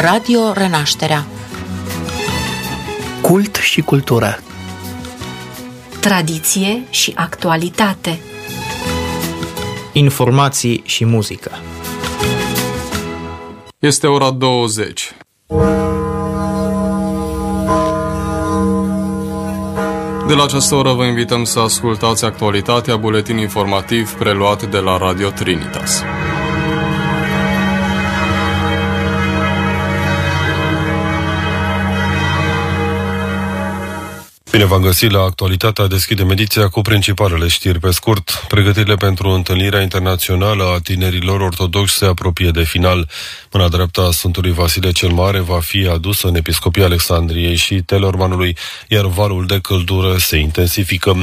Radio Renașterea. Cult și cultură. Tradiție și actualitate. Informații și muzică. Este ora 20. De la această oră vă invităm să ascultați actualitatea, buletin informativ preluat de la Radio Trinitas. Bine v-am găsit la actualitatea. Deschidem ediția cu principalele știri pe scurt. Pregătirile pentru întâlnirea internațională a tinerilor ortodoxi se apropie de final. Mâna dreaptă a Sfântului Vasile cel Mare va fi adusă în Episcopia Alexandriei și Telormanului, iar valul de căldură se intensifică.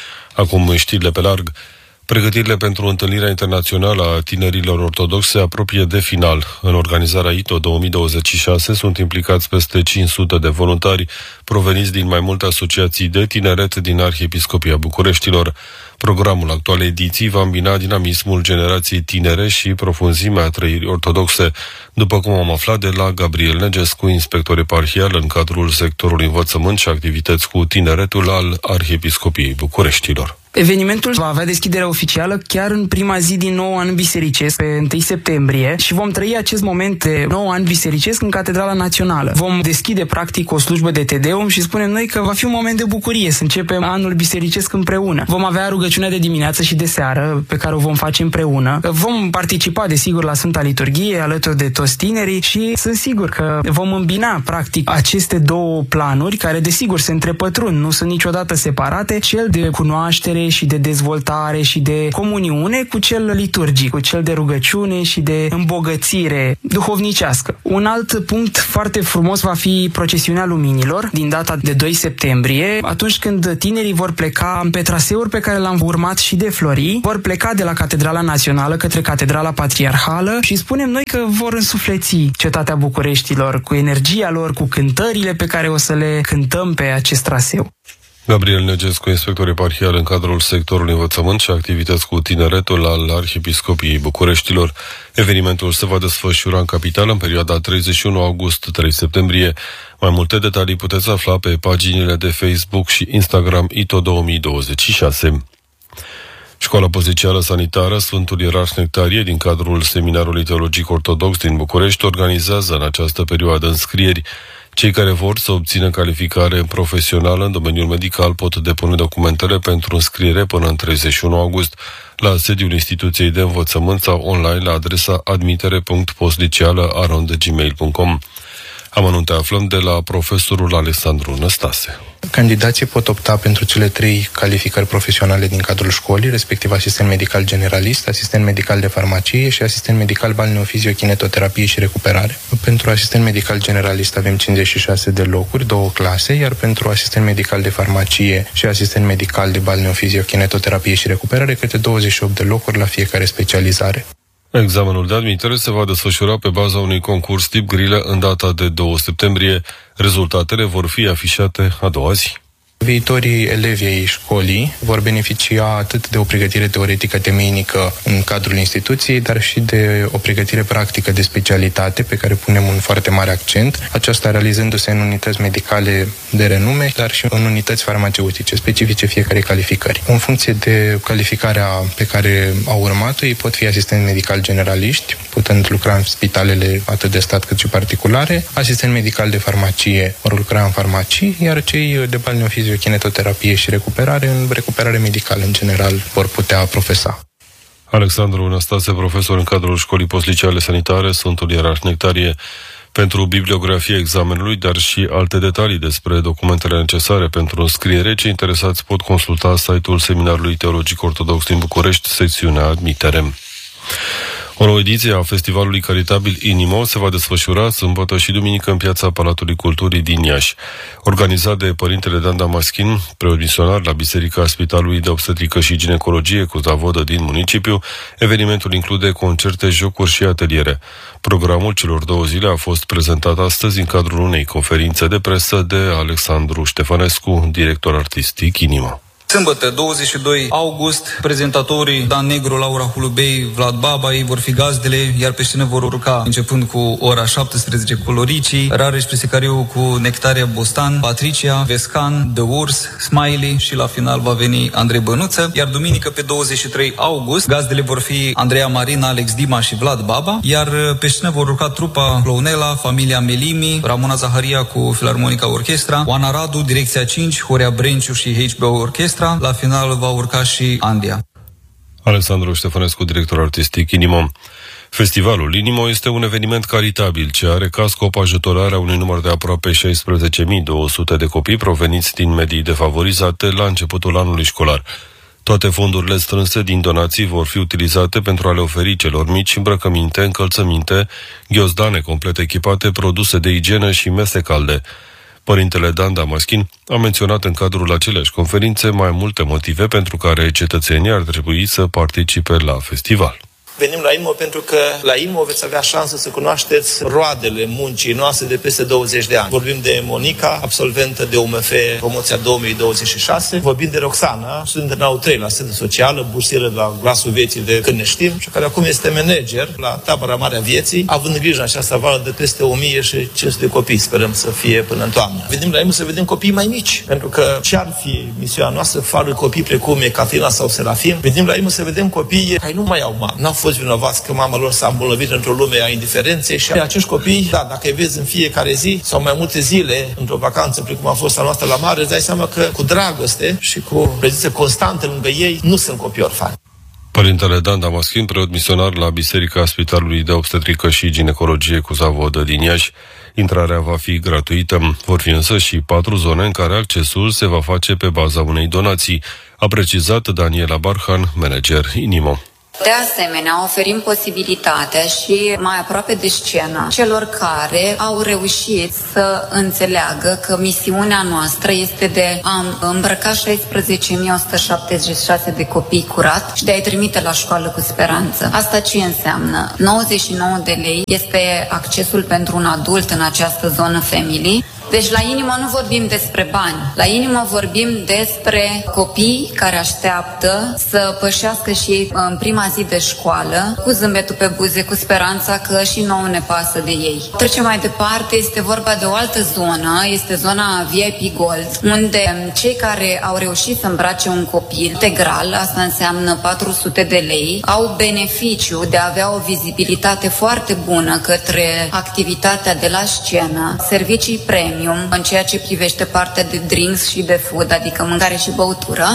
Acum știrile pe larg. Pregătirile pentru întâlnirea internațională a tinerilor ortodoxi se apropie de final. În organizarea ITO 2026 sunt implicați peste 500 de voluntari proveniți din mai multe asociații de tineret din Arhiepiscopia Bucureștilor. Programul actualei ediții va îmbina dinamismul generației tinere și profunzimea trăirii ortodoxe, după cum am aflat de la Gabriel Negescu, inspector eparhial în cadrul sectorului învățământ și activități cu tineretul al Arhiepiscopiei Bucureștilor. Evenimentul va avea deschiderea oficială chiar în prima zi din nou an bisericesc, pe 1 septembrie, și vom trăi acest moment de nou an bisericesc în Catedrala Națională. Vom deschide practic o slujbă de Te Deum și spunem noi că va fi un moment de bucurie să începem anul bisericesc împreună. Vom avea rugăciunea de dimineață și de seară pe care o vom face împreună. Vom participa desigur la Sfânta Liturghie alături de toți tinerii și sunt sigur că vom îmbina practic aceste două planuri care desigur se întrepătrund, nu sunt niciodată separate, cel de cunoaștere și de dezvoltare și de comuniune cu cel liturgic, cu cel de rugăciune și de îmbogățire duhovnicească. Un alt punct foarte frumos va fi procesiunea luminilor din data de 2 septembrie, atunci când tinerii vor pleca pe traseuri pe care l-am urmat și de Flori, vor pleca de la Catedrala Națională către Catedrala Patriarhală și spunem noi că vor însufleți cetatea Bucureștilor cu energia lor, cu cântările pe care o să le cântăm pe acest traseu. Gabriel Negescu, inspector eparhial în cadrul sectorului învățământ și activități cu tineretul al Arhiepiscopiei Bucureștilor. Evenimentul se va desfășura în capitală în perioada 31 august-3 septembrie. Mai multe detalii puteți afla pe paginile de Facebook și Instagram ITO 2026. Școala Pozițială Sanitară Sfântul Ierarh Nectarie din cadrul Seminarului Teologic Ortodox din București organizează în această perioadă înscrieri. Cei care vor să obțină calificare profesională în domeniul medical pot depune documentele pentru înscriere până în 31 august la sediul instituției de învățământ sau online la adresa admitere.posliceală@gmail.com. Amănunte aflăm de la profesorul Alexandru Năstase. Candidații pot opta pentru cele 3 calificări profesionale din cadrul școlii, respectiv asistent medical generalist, asistent medical de farmacie și asistent medical balneofizio-kinetoterapie și recuperare. Pentru asistent medical generalist avem 56 de locuri, 2 clase, iar pentru asistent medical de farmacie și asistent medical de balneofizio-kinetoterapie și recuperare câte 28 de locuri la fiecare specializare. Examenul de admitere se va desfășura pe baza unui concurs tip grilă în data de 2 septembrie. Rezultatele vor fi afișate a doua zi. Viitorii elevi ai școlii vor beneficia atât de o pregătire teoretică temeinică în cadrul instituției, dar și de o pregătire practică de specialitate pe care punem un foarte mare accent, aceasta realizându-se în unități medicale de renume, dar și în unități farmaceutice specifice fiecare calificări. În funcție de calificarea pe care au urmat-o, ei pot fi asistent medical generaliști, putând lucra în spitalele atât de stat cât și particulare, asistent medical de farmacie vor lucra în farmacii, iar cei de balneofizio-kinetoterapie și recuperare, în recuperare medicală în general, vor putea profesa. Alexandru Năstase, profesor în cadrul Școlii Postliceale Sanitare Sfântul Ierarh Nectarie. Pentru bibliografia examenului, dar și alte detalii despre documentele necesare pentru înscriere, cei interesați pot consulta site-ul Seminarului Teologic Ortodox din București, secțiunea Admitere. O nouă ediție a Festivalului Caritabil Inimo se va desfășura sâmbătă și duminică în piața Palatului Culturii din Iași. Organizat de Părintele Dan Damaschin, preot misionar la Biserica Spitalului de Obstetrică și Ginecologie cu Zavodă din municipiu, evenimentul include concerte, jocuri și ateliere. Programul celor 2 zile a fost prezentat astăzi în cadrul unei conferințe de presă de Alexandru Ștefănescu, director artistic Inimo. Sâmbătă, 22 august, prezentatorii Dan Negru, Laura Hulubei, Vlad Baba, ei vor fi gazdele, iar pe scenă vor urca, începând cu ora 17, cu Loricii, Rareș Prisicariu cu Nectaria Bostan, Patricia, Vescan, The Urs, Smiley și la final va veni Andrei Bănuță, iar duminică pe 23 august, gazdele vor fi Andreea Marina, Alex Dima și Vlad Baba, iar pe scenă vor urca trupa Clounela, familia Melimi, Ramona Zaharia cu Filarmonica Orchestra, Oana Radu, Direcția 5, Horea Brenciu și HBO Orchestra. La final va urca și Andia. Alexandru Ștefănescu, director artistic Inimo. Festivalul Inimo este un eveniment caritabil ce are ca scop ajutorarea unui număr de aproape 16.200 de copii proveniți din medii defavorizate la începutul anului școlar. Toate fondurile strânse din donații vor fi utilizate pentru a le oferi celor mici îmbrăcăminte, încălțăminte, ghiozdane complet echipate, produse de igienă și mese calde. Părintele Dan Damaschin a menționat în cadrul aceleași conferințe mai multe motive pentru care cetățenii ar trebui să participe la festival. Venim la INMO pentru că la INMO veți avea șansă să cunoașteți roadele muncii noastre de peste 20 de ani. Vorbim de Monica, absolventă de UMF promoția 2026. Vorbim de Roxana, studentă în al 3 la scenă socială, bursieră la Glasul Vieții de Când ne știm și care acum este manager la tabăra Marea Vieții, având în grijă în această vară de peste 1500 de copii. Sperăm să fie până în toamnă. Venim la INMO să vedem copii mai mici, pentru că ce ar fi misiunea noastră fără copii precum Ecaterina sau Serafim. Venim la INMO să vedem copii care nu mai au mamă, n-au fost vinovați că mama lor s-a îmbolnăvit într-o lume a indiferenței și acești copii, da, dacă îi vezi în fiecare zi sau mai multe zile într-o vacanță precum a fost a noastră la mare, îți dai seama că cu dragoste și cu prezență constantă lângă ei nu sunt copii orfani. Părintele Dan Damaschin, preot misionar la Biserica Spitalului de Obstetrică și Ginecologie cu Zavodă din Iași, intrarea va fi gratuită. Vor fi însă și 4 zone în care accesul se va face pe baza unei donații, a precizat Daniela Barhan, manager Inimo. De asemenea, oferim posibilitatea și mai aproape de scenă celor care au reușit să înțeleagă că misiunea noastră este de a îmbrăca 16.176 de copii curat și de a-i trimite la școală cu speranță. Asta ce înseamnă? 99 de lei este accesul pentru un adult în această zonă family. Deci la Inimo nu vorbim despre bani. La Inimo vorbim despre copii care așteaptă să pășească și ei în prima zi de școală, cu zâmbetul pe buze, cu speranța că și nouă ne pasă de ei. Trecem mai departe, este vorba de o altă zonă, este zona VIP Gold, unde cei care au reușit să îmbrace un copil integral, asta înseamnă 400 de lei, au beneficiu de a avea o vizibilitate foarte bună către activitatea de la scenă, servicii premium, în ceea ce privește partea de drinks și de food, adică mâncare și băutură.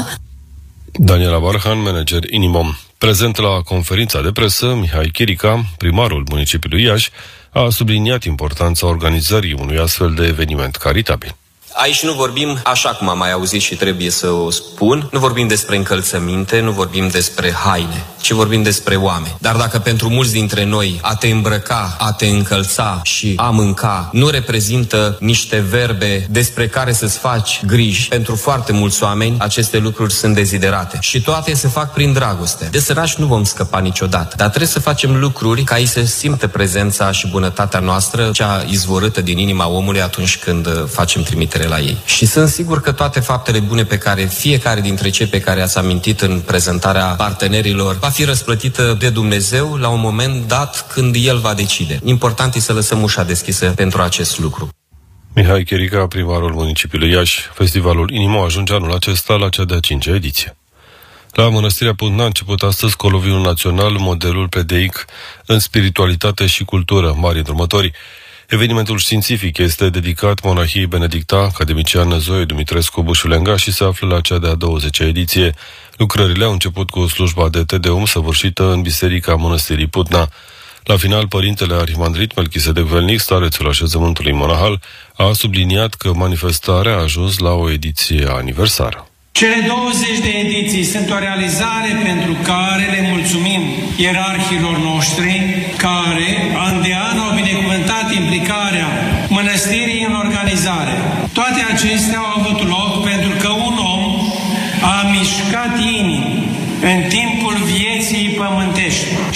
Daniela Barhan, manager Inimo. Prezent la conferința de presă, Mihai Chirica, primarul municipiului Iași, a subliniat importanța organizării unui astfel de eveniment caritabil. Aici nu vorbim, așa cum am mai auzit și trebuie să o spun, nu vorbim despre încălțăminte, nu vorbim despre haine, ci vorbim despre oameni. Dar dacă pentru mulți dintre noi a te îmbrăca, a te încălța și a mânca nu reprezintă niște verbe despre care să-ți faci griji, pentru foarte mulți oameni aceste lucruri sunt deziderate. Și toate se fac prin dragoste. De săraci nu vom scăpa niciodată, dar trebuie să facem lucruri ca ei să simtă prezența și bunătatea noastră, cea izvorâtă din inima omului atunci când facem trimitere la ei. Și sunt sigur că toate faptele bune pe care fiecare dintre cei pe care ați amintit în prezentarea partenerilor va fi răsplătită de Dumnezeu la un moment dat când El va decide. Important e să lăsăm ușa deschisă pentru acest lucru. Mihai Chirica, primarul municipiului Iași. Festivalul Inimo ajunge anul acesta la cea de-a 5-a ediție. La Mănăstirea Putna a început astăzi Coloviul Național, modelul pedeic în spiritualitate și cultură, mari îndrumători. Evenimentul științific este dedicat monahiei benedicta, academiciană Zoe Dumitrescu Bușulenga și se află la cea de-a 20-a ediție. Lucrările au început cu slujba de Tedeum săvârșită în Biserica Mănăstirii Putna. La final, părintele arhimandrit Melchisedec Velnic, starețul așezământului monahal, a subliniat că manifestarea a ajuns la o ediție aniversară. Cele 20 de ediții sunt o realizare pentru care le mulțumim ierarhilor noștri care, an de an, au binecuvântat implicarea mănăstirii în organizare. Toate acestea au avut loc pentru că un om a mișcat inimi în timpul vieții pământești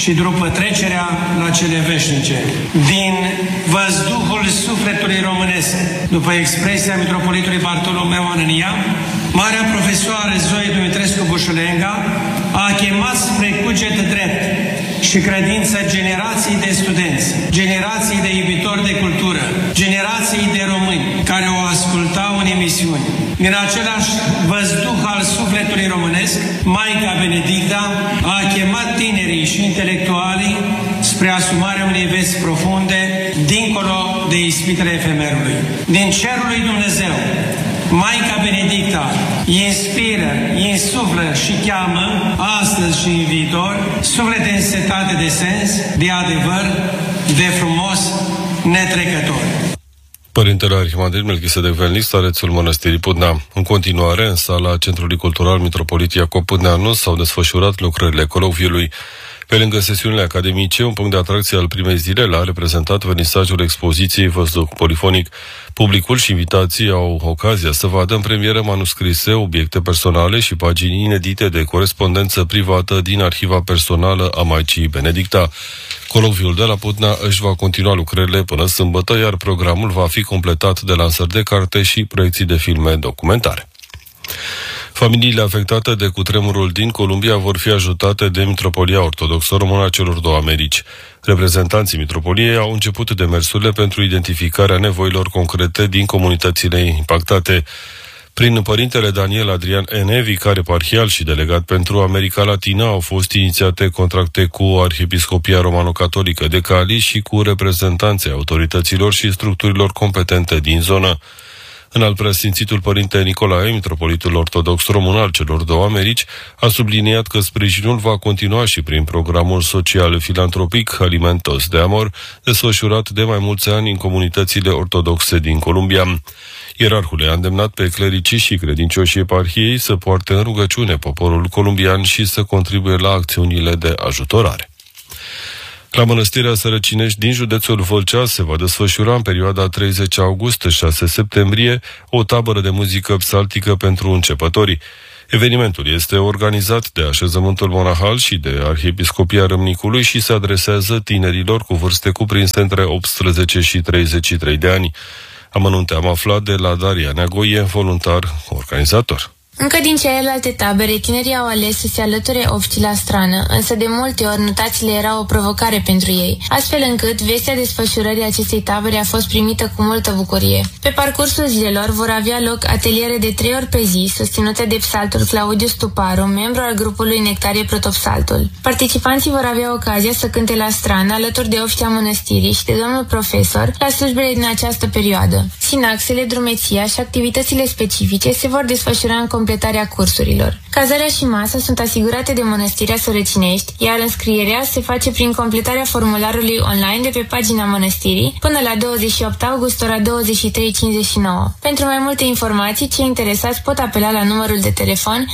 și după trecerea la cele veșnice. Din văzduhul sufletului românesc, după expresia mitropolitului Bartolomeu Anania, marea profesoară Zoe Dumitrescu Bușulenga a chemat spre cuget drept și credință generații de studenți, generații de iubitori de cultură, generații de români care o ascultau în emisiuni. Din același văzduh al sufletului românesc, Maica Benedicta a chemat tinerii și intelectualii spre asumarea unei vieți profunde, dincolo de ispitele efemerului. Din cerul lui Dumnezeu, Maica Benedicta inspiră, insuflă și cheamă, astăzi și în viitor, suflete însetate de sens, de adevăr, de frumos, netrecător. Părintele Arhimandrit Melchisedec Velnic, starețul Mănăstirii Pudnea. În continuare, în sala Centrului Cultural Mitropolit Iacob Pudneanu s-au desfășurat lucrările colocviului. Pe lângă sesiunile academice, un punct de atracție al primei zile l-a reprezentat vernisajul expoziției Văzduh Polifonic. Publicul și invitații au ocazia să vadă în premieră manuscrise, obiecte personale și pagini inedite de corespondență privată din arhiva personală a Maicii Benedicta. Colocviul de la Pudnea își va continua lucrările până sâmbătă, iar programul va fi completat de lansări de carte și proiecții de filme documentare. Familiile afectate de cutremurul din Columbia vor fi ajutate de Mitropolia Ortodoxă Română a celor două Americi. Reprezentanții Mitropoliei au început demersurile pentru identificarea nevoilor concrete din comunitățile impactate. Prin părintele Daniel Adrian N., vicar eparhial și delegat pentru America Latină, au fost inițiate contracte cu Arhiepiscopia Romano-Catolică de Cali și cu reprezentanții autorităților și structurilor competente din zonă. Înalt preasfințitul părinte Nicolae, mitropolitul ortodox român al celor două Americi, a subliniat că sprijinul va continua și prin programul social filantropic Alimentos de Amor, desfășurat de mai mulți ani în comunitățile ortodoxe din Columbia. Ierarhul a îndemnat pe clericii și credincioșii eparhiei să poarte în rugăciune poporul columbian și să contribuie la acțiunile de ajutorare. La Mănăstirea Sărăcinești din județul Vâlcea se va desfășura în perioada 30 august-6 septembrie o tabără de muzică psaltică pentru începătorii. Evenimentul este organizat de Așezământul Monahal și de Arhiepiscopia Râmnicului și se adresează tinerilor cu vârste cuprinse între 18 și 33 de ani. Amănunte am aflat de la Daria Neagoie, voluntar organizator. Încă din celelalte tabere, tinerii au ales să se alăture obștii la strană, însă de multe ori notațiile erau o provocare pentru ei, astfel încât vestea desfășurării acestei tabere a fost primită cu multă bucurie. Pe parcursul zilelor vor avea loc ateliere de 3 ori pe zi, susținute de psaltul Claudiu Stuparu, membru al grupului Nectarie Protopsaltul. Participanții vor avea ocazia să cânte la strană, alături de obștia mănăstirii și de domnul profesor, la slujbele din această perioadă. Sinaxele, drumeția și activitățile specifice se vor desfășura în completarea cursurilor. Cazarea și masa sunt asigurate de Mănăstirea Sărăcinești, iar înscrierea se face prin completarea formularului online de pe pagina mănăstirii până la 28 august, ora 23:59. Pentru mai multe informații, cei interesați pot apela la numărul de telefon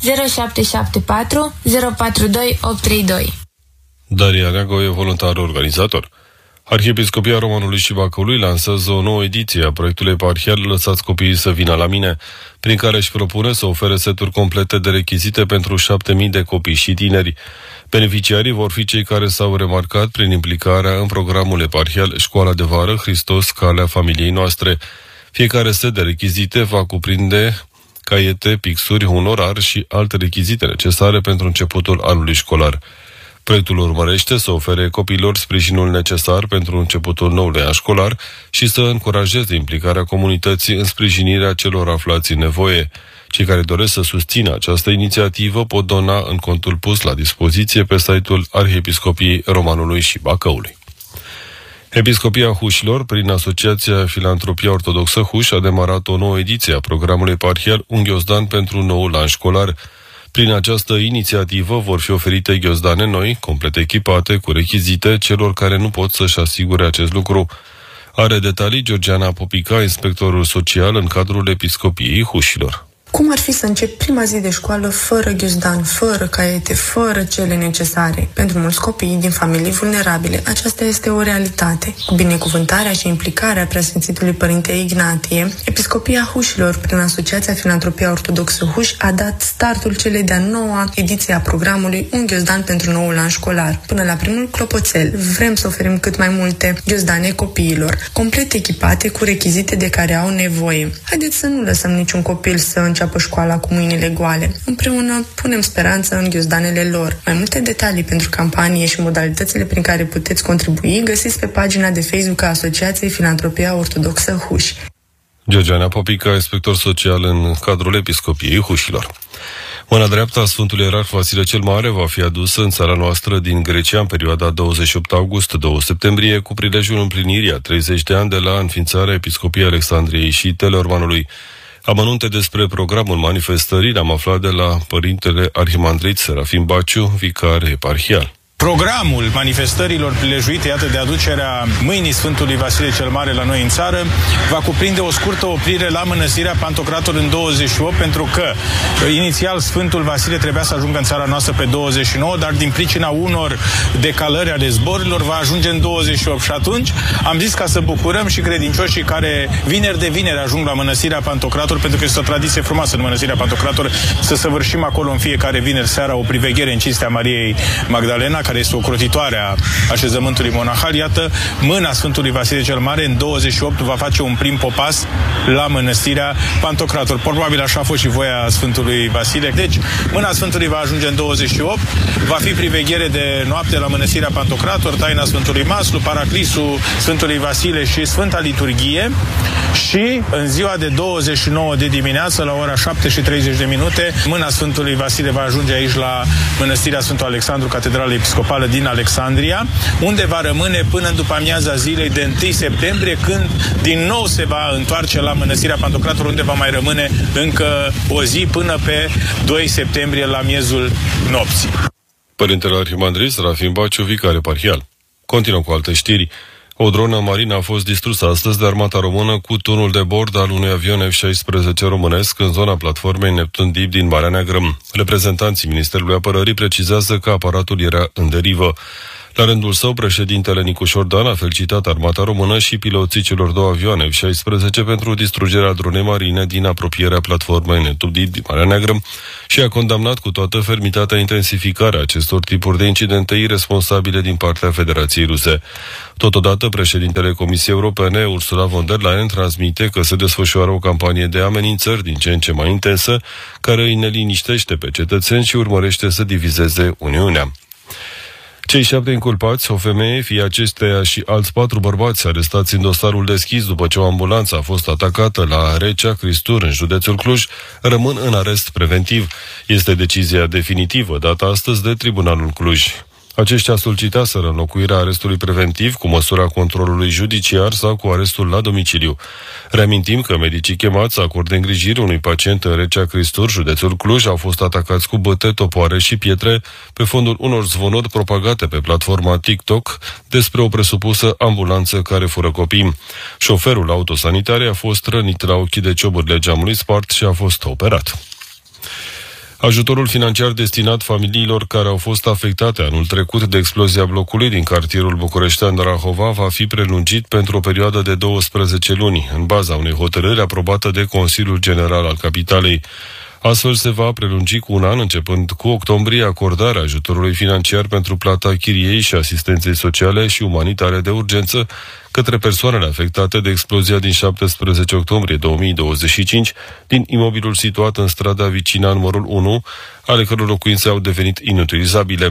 0774 042 832. Daria Neagoie, voluntar organizator. Arhiepiscopia Romanului și Bacăului lansează o nouă ediție a proiectului eparhial Lăsați copiii să vină la mine, prin care își propune să ofere seturi complete de rechizite pentru 7.000 de copii și tineri. Beneficiarii vor fi cei care s-au remarcat prin implicarea în programul eparhial Școala de Vară Hristos, Calea Familiei Noastre. Fiecare set de rechizite va cuprinde caiete, pixuri, un orar și alte rechizite necesare pentru începutul anului școlar. Proiectul urmărește să ofere copiilor sprijinul necesar pentru începutul noului an școlar și să încurajeze implicarea comunității în sprijinirea celor aflați în nevoie. Cei care doresc să susțină această inițiativă pot dona în contul pus la dispoziție pe site-ul Arhiepiscopiei Romanului și Bacăului. Episcopia Hușilor, prin Asociația Filantropia Ortodoxă Huș, a demarat o nouă ediție a programului eparhial Un ghiozdan pentru noul an școlar. Prin această inițiativă vor fi oferite ghiozdane noi, complet echipate, cu rechizite celor care nu pot să-și asigure acest lucru. Are detalii Georgiana Popica, inspectorul social în cadrul Episcopiei Hușilor. Cum ar fi să încep prima zi de școală fără ghiozdan, fără caiete, fără cele necesare? Pentru mulți copii din familii vulnerabile, aceasta este o realitate. Cu binecuvântarea și implicarea Preasfințitului Părinte Ignatie, Episcopia Hușilor, prin Asociația Filantropia Ortodoxă Huș, a dat startul celei de-a 9-a ediție a programului Un ghiozdan pentru noul an școlar. Până la primul clopoțel, vrem să oferim cât mai multe ghiozdane copiilor, complet echipate cu rechizite de care au nevoie. Haideți să nu lăsăm niciun copil să înceapă școala cu mâinile goale. Împreună punem speranță în ghiozdanele lor. Mai multe detalii pentru campanie și modalitățile prin care puteți contribui găsiți pe pagina de Facebook a Asociației Filantropia Ortodoxă Huș. Georgiana Popica, inspector social în cadrul Episcopiei Hușilor. Mâna dreaptă a Sfântului Ierarh Vasile cel Mare va fi adusă în țara noastră din Grecia în perioada 28 august-2 septembrie, cu prilejul împlinirii a 30 de ani de la înființarea Episcopiei Alexandriei și Teleormanului. Amănunte despre programul manifestării le-am aflat de la Părintele Arhimandrit Serafim Baciu, vicar eparhial. Programul manifestărilor prilejuite, iată, de aducerea mâinii Sfântului Vasile cel Mare la noi în țară, va cuprinde o scurtă oprire la Mănăstirea Pantocrator în 28, pentru că inițial Sfântul Vasile trebuia să ajungă în țara noastră pe 29, dar din pricina unor decalări ale zborurilor va ajunge în 28. Și atunci am zis ca să bucurăm și credincioșii care vineri de vineri ajung la Mănăstirea Pantocrator, pentru că este o tradiție frumoasă în Mănăstirea Pantocrator să săvârșim acolo în fiecare vineri seara o priveghere în cinstea Mariei Magdalena, care este ocrotitoarea așezământului monahal. Iată, mâna Sfântului Vasile cel Mare în 28 va face un prim popas la Mănăstirea Pantocrator. Probabil așa a fost și voia Sfântului Vasile. Deci, mâna Sfântului va ajunge în 28, va fi priveghere de noapte la Mănăstirea Pantocrator, taina Sfântului Maslu, Paraclisul Sfântului Vasile și Sfânta Liturghie, și în ziua de 29 de dimineață, la ora 7:30, mâna Sfântului Vasile va ajunge aici la Mănăstirea Sfântul Alexandru, Catedrala Episcopală din Alexandria, unde va rămâne până în după amiaza zilei de 1 septembrie, când din nou se va întoarce la Mănăstirea Pantocrator, unde va mai rămâne încă o zi până pe 2 septembrie la miezul nopții. Părintele Arhimandrit Serafim Baciu, vicar eparhial. Continuăm cu alte știri. O dronă marină a fost distrusă astăzi de armata română cu turnul de bord al unui avion F-16 românesc în zona platformei Neptun Deep din Marea Neagră. Reprezentanții Ministerului Apărării precizează că aparatul era în derivă. La rândul său, președintele Nicu Șordan a felicitat armata română și piloții celor două avioane F-16 pentru distrugerea dronei marine din apropierea platformei Neptun Deep din Marea Neagră și a condamnat cu toată fermitatea intensificarea acestor tipuri de incidente irresponsabile din partea Federației Ruse. Totodată, președintele Comisiei Europene, Ursula von der Leyen, transmite că se desfășoară o campanie de amenințări din ce în ce mai intensă, care îi neliniștește pe cetățeni și urmărește să divizeze Uniunea. Cei 7 inculpați, o femeie, fie acesteia și alți 4 bărbați arestați în dosarul deschis după ce o ambulanță a fost atacată la Recea Cristur, în județul Cluj, rămân în arest preventiv. Este decizia definitivă dată astăzi de Tribunalul Cluj. Aceștia solicitaseră înlocuirea arestului preventiv cu măsura controlului judiciar sau cu arestul la domiciliu. Reamintim că medicii chemați să acorde îngrijire unui pacient în Recea Cristur, județul Cluj, au fost atacați cu băte, topoare și pietre pe fondul unor zvonuri propagate pe platforma TikTok despre o presupusă ambulanță care fură copii. Șoferul autosanitare a fost rănit la ochii de cioburile geamului spart și a fost operat. Ajutorul financiar destinat familiilor care au fost afectate anul trecut de explozia blocului din cartierul bucureștean Rahova va fi prelungit pentru o perioadă de 12 luni, în baza unei hotărâri aprobată de Consiliul General al Capitalei. Astfel se va prelungi cu un an, începând cu octombrie, acordarea ajutorului financiar pentru plata chiriei și asistenței sociale și umanitare de urgență către persoanele afectate de explozia din 17 octombrie 2025 din imobilul situat în strada Vicina numărul 1, ale căror locuințe au devenit inutilizabile.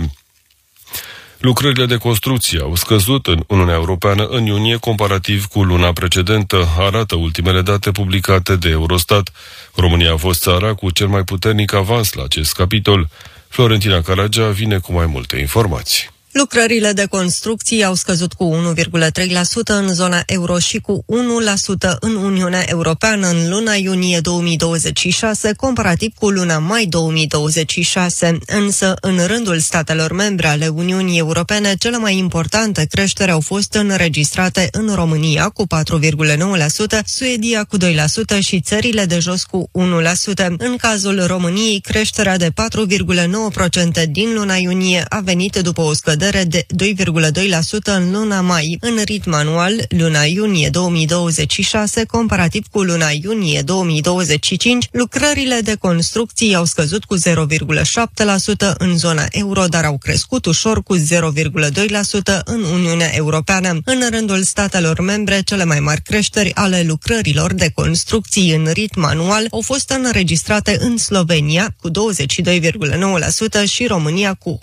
Lucrările de construcție au scăzut în Uniunea Europeană în iunie comparativ cu luna precedentă, arată ultimele date publicate de Eurostat. România a fost țara cu cel mai puternic avans la acest capitol. Florentina Caragea vine cu mai multe informații. Lucrările de construcții au scăzut cu 1,3% în zona euro și cu 1% în Uniunea Europeană în luna iunie 2026, comparativ cu luna mai 2026. Însă, în rândul statelor membre ale Uniunii Europene, cele mai importante creșteri au fost înregistrate în România cu 4,9%, Suedia cu 2% și țările de jos cu 1%. În cazul României, creșterea de 4,9% din luna iunie a venit după o scădere de 2,2% în luna mai. În ritm anual, luna iunie 2026, comparativ cu luna iunie 2025, lucrările de construcții au scăzut cu 0,7% în zona euro, dar au crescut ușor cu 0,2% în Uniunea Europeană. În rândul statelor membre, cele mai mari creșteri ale lucrărilor de construcții în ritm anual au fost înregistrate în Slovenia cu 22,9% și România cu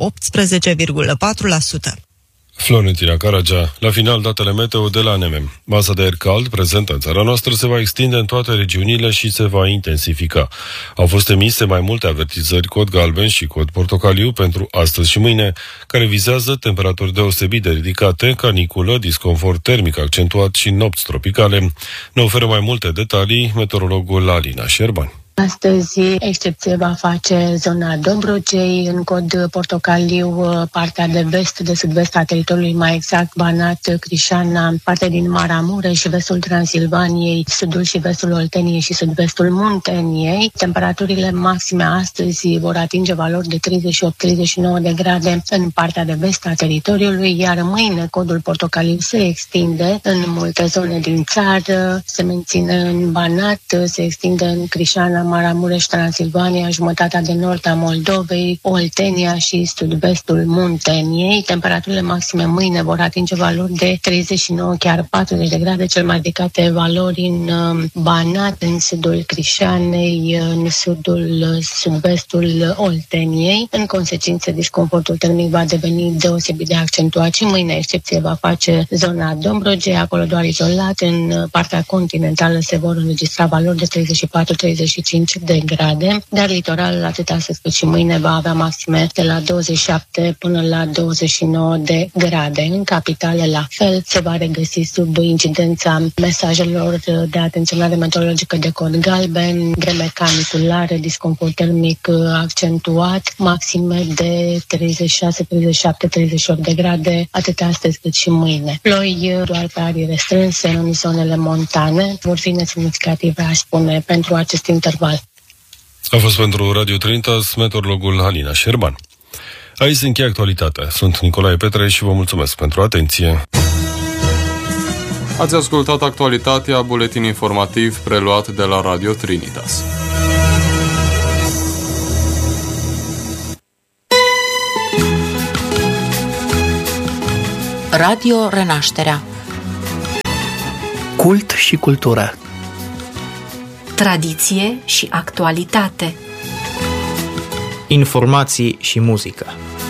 18,4%. Florentina Caragea. La final, datele meteo de la ANM. Masa de aer cald prezentă în țara noastră se va extinde în toate regiunile și se va intensifica. Au fost emise mai multe avertizări cod galben și cod portocaliu pentru astăzi și mâine, care vizează temperaturi deosebit de ridicate, caniculă, disconfort termic accentuat și nopți tropicale. Ne oferă mai multe detalii meteorologul Alina Șerban. Astăzi, excepție va face zona Dobrogei, în cod portocaliu, partea de vest, de sud-vest a teritoriului, mai exact Banat, Crișana, partea din Maramureș și vestul Transilvaniei, sudul și vestul Olteniei și sud-vestul Munteniei. Temperaturile maxime astăzi vor atinge valori de 38-39 de grade în partea de vest a teritoriului, iar mâine codul portocaliu se extinde în multe zone din țară, se menține în Banat, se extinde în Crișana, Maramureș, Transilvania, jumătatea de nord a Moldovei, Oltenia și sud-vestul Munteniei. Temperaturile maxime mâine vor atinge valori de 39, chiar 40 de grade, cel mai ridicate valori în Banat, în sudul Crișanei, în sud-vestul Olteniei. În consecință, disconfortul termic va deveni deosebit de accentuat și mâine excepție va face zona Dobrogei, acolo doar izolat. În partea continentală se vor înregistra valori de 34-35 de grade, dar litoralul atât astăzi cât și mâine va avea maxime de la 27 până la 29 de grade. În capitale, la fel, se va regăsi sub incidența mesajelor de atenționare meteorologică de cod galben, vreme caniculară, disconfort termic accentuat, maxime de 36, 37, 38 de grade, atât astăzi cât și mâine. Ploi doar pe arii restrânse în zonele montane vor fi nesemnificative, aș spune, pentru acest interval. A fost pentru Radio Trinitas meteorologul Alina Șerban. Aici se încheie actualitatea. Sunt Nicolae Petre și vă mulțumesc pentru atenție. Ați ascultat actualitatea, buletin informativ preluat de la Radio Trinitas. Radio Renașterea. Cult și cultură. Tradiție și actualitate. Informații și muzică.